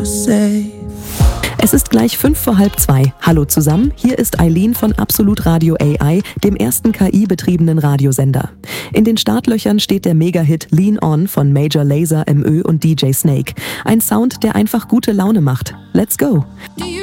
say. Es ist gleich 1:55. Hallo zusammen, hier ist Eileen von Absolut Radio AI, dem ersten KI-betriebenen Radiosender. In den Startlöchern steht der Mega-Hit Lean On von Major Lazer, MÖ und DJ Snake. Ein Sound, der einfach gute Laune macht. Let's go!